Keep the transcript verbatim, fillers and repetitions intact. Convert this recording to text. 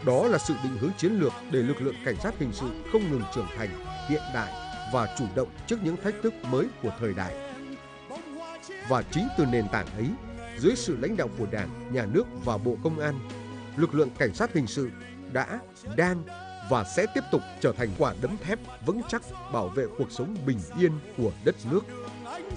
Đó là sự định hướng chiến lược để lực lượng cảnh sát hình sự không ngừng trưởng thành, hiện đại và chủ động trước những thách thức mới của thời đại. Và chính từ nền tảng ấy, dưới sự lãnh đạo của Đảng, Nhà nước và Bộ Công an, lực lượng cảnh sát hình sự đã, đang và sẽ tiếp tục trở thành quả đấm thép vững chắc bảo vệ cuộc sống bình yên của đất nước.